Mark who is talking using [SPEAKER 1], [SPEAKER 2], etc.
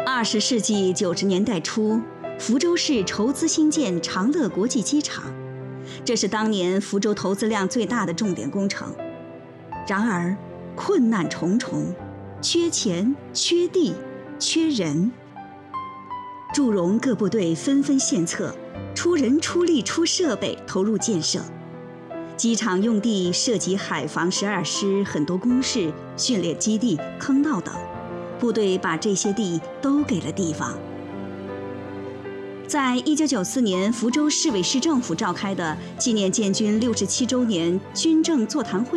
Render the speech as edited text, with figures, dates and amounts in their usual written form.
[SPEAKER 1] 20世纪90年代初，福州市筹资兴建长乐国际机场，这是当年福州投资量最大的重点工程。然而，困难重重，缺钱、缺地、缺人。驻蓉各部队纷纷献策，出人出力出设备投入建设。机场用地涉及海防12师很多工事、训练基地、坑道等，部队把这些地都给了地方。在1994年福州市委市政府召开的纪念建军67周年军政座谈会